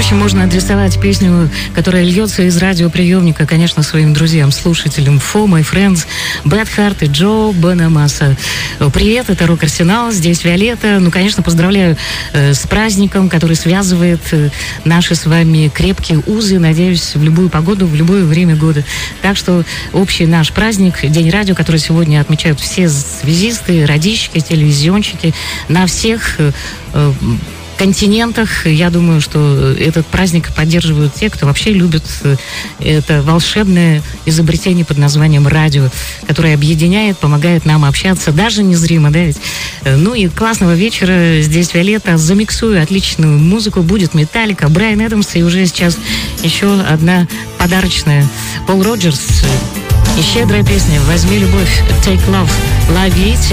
общем, можно адресовать песню, которая льется из радиоприемника, конечно, своим друзьям, слушателям. For My Friends, Bad Heart и Джо Бонамасса. Привет, это Рок-Арсенал, здесь Виолетта. Ну, конечно, поздравляю с праздником, который связывает наши с вами крепкие узы, надеюсь, в любую погоду, в любое время года. Так что общий наш праздник, День радио, который сегодня отмечают все связисты, радищики, телевизионщики на всех континентах. Я думаю, что этот праздник поддерживают те, кто вообще любит это волшебное изобретение под названием радио, которое объединяет, помогает нам общаться, даже незримо, да ведь? Ну и классного вечера. Здесь Виолетта. Замиксую отличную музыку. Будет Металлика, Брайан Эдамс, и уже сейчас еще одна подарочная. Пол Роджерс и щедрая песня «Возьми любовь», «Take Love», «Ловите».